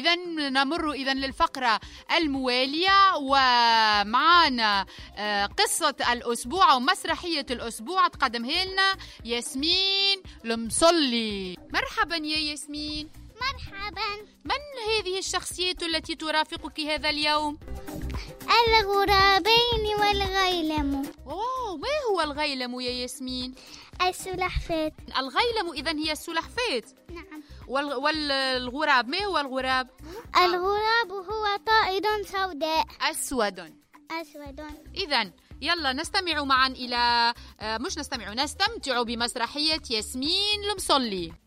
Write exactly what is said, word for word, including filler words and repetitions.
إذا نمر إذا للفقرة الموالية، ومعنا قصة الأسبوع أو مسرحية الأسبوع تقدمها لنا ياسمين المصلي. مرحبا يا ياسمين. مرحبا. من هذه الشخصية التي ترافقك هذا اليوم؟ الغرابين والغيلم. أوه، ما هو الغيلم يا ياسمين؟ السلحفاة. الغيلم إذن هي السلحفاة. نعم. وال... والغراب، ما هو الغراب؟ الغراب هو طائر سوداء. أسود. أسود. إذن يلا نستمع معا إلى مش نستمع نستمتع بمسرحية ياسمين المصلي.